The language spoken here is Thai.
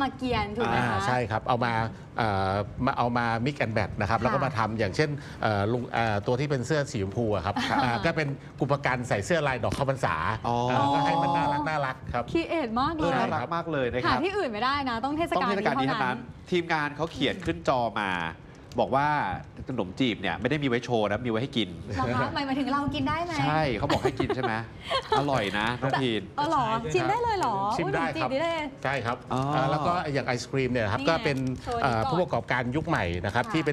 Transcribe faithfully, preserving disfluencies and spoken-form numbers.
มาเกียนถูกไหมคะใช่ครับเอามามาเอามามิกแอนแบทนะครับแล้วก็มาทำอย่างเช่นลุงตัวที่เป็นเสื้อสีชมพูครับก็เป็นกุปกันใส่เสื้อลายดอกข้าวพรรษาก็ให้มันน่ารักน่ารักครับคีเอทมากเลยน่ารักมากเลยนะครับหาที่อื่นไม่ได้นะต้องเทศกาลนี้เท่านั้นทีมงานเขาเขียนขึ้นจอมาบอกว่าขนมจีบเนี่ยไม่ได้มีไว้โชว์นะมีไว้ให้กินนะคะหมายถึงเรากินได้ไหมใช่เขาบอกให้กินใช่ไหมอร่อยนะน้องพีนอ๋อหรอชิมได้เลยหรอชิมได้ครับใช่ครับแล้วก็อย่างไอศครีมเนี่ยครับก็เป็นผู้ประกอบการยุคใหม่นะครับที่